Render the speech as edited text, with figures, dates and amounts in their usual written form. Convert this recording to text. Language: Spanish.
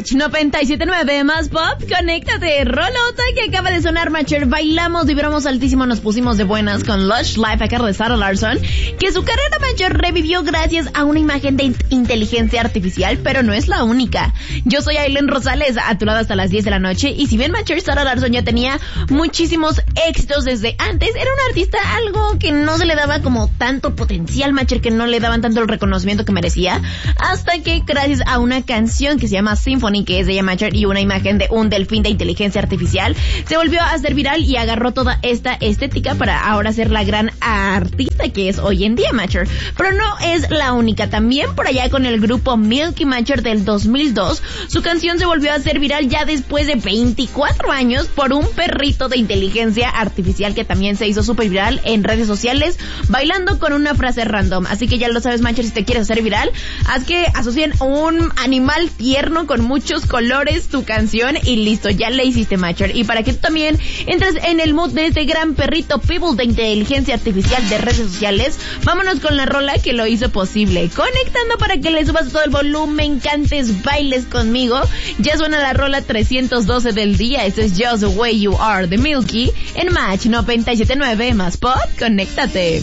Match 97.9 más pop, conéctate. Rolota que acaba de sonar, Matcher. Bailamos, vibramos altísimo, nos pusimos de buenas con Lush Life a cargo de Sarah Larsson, que su carrera, Matcher, revivió gracias a una imagen de inteligencia artificial, pero no es la única. Yo soy Aileen Rosales, a tu lado hasta las 10 de la noche, y si bien, Matcher, Sarah Larsson ya tenía muchísimos éxitos desde antes, era una artista algo que no se le daba como tanto potencial, Matcher, que no le daban tanto el reconocimiento que merecía, hasta que gracias a una canción que se llama Symphony, que es de ella, Matcher, y una imagen de un delfín de inteligencia artificial, se volvió a hacer viral y agarró toda esta estética para ahora ser la gran artista que es hoy en día, Matcher. Pero no es la única, también por allá con el grupo Milky, Matcher, del 2002, su canción se volvió a hacer viral ya después de 24 años por un perrito de inteligencia artificial que también se hizo súper viral en redes sociales, bailando con una frase random. Así que ya lo sabes, Matcher, si te quieres hacer viral, haz que asocien un animal tierno con muchos colores tu canción y listo, ya le hiciste, Matcher. Y para que tú también entres en el mood de este gran perrito People de inteligencia artificial de redes sociales, vámonos con la rola que lo hizo posible. Conectando para que le subas todo el volumen, cantes, bailes conmigo. Ya suena la rola 312 del día. Esto es Just the Way You Are de Milky en Match 97.9 más pop. Conéctate.